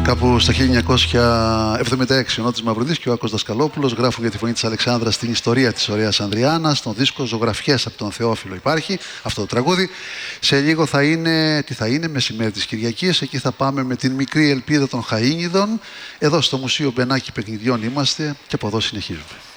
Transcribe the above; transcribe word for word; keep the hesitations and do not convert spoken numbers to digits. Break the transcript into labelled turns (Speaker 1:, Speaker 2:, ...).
Speaker 1: Κάπου στα χίλια εννιακόσια εβδομήντα έξι ο Νότης Μαυρουδής και ο Άκος Δασκαλόπουλος γράφουν για τη φωνή της Αλεξάνδρας την ιστορία της ωραίας Ανδριάννας. Στον δίσκο Ζωγραφιές από τον Θεόφιλο υπάρχει αυτό το τραγούδι. Σε λίγο θα είναι, τι θα είναι, μεσημέρι της Κυριακής. Εκεί θα πάμε με την μικρή ελπίδα των Χαΐνιδων. Εδώ στο Μουσείο Μπενάκη Παιχνιδιών είμαστε και από εδώ συνεχίζουμε.